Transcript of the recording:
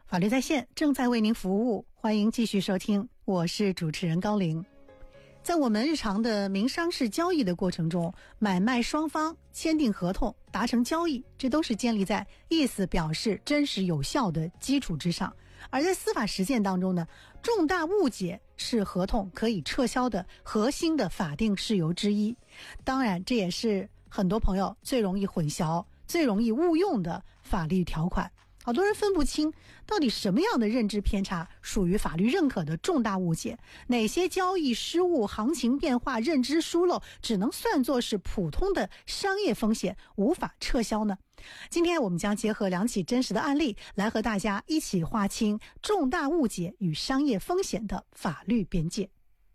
法律在线正在为您服务，欢迎继续收听，我是主持人高玲。在我们日常的民商事交易的过程中，买卖双方签订合同达成交易，这都是建立在意思表示真实有效的基础之上。而在司法实践当中呢，重大误解是合同可以撤销的核心的法定事由之一。当然，这也是很多朋友最容易混淆、最容易误用的法律条款。好多人分不清到底什么样的认知偏差属于法律认可的重大误解，哪些交易失误、行情变化、认知疏漏只能算作是普通的商业风险，无法撤销呢？今天我们将结合两起真实的案例，来和大家一起划清重大误解与商业风险的法律边界。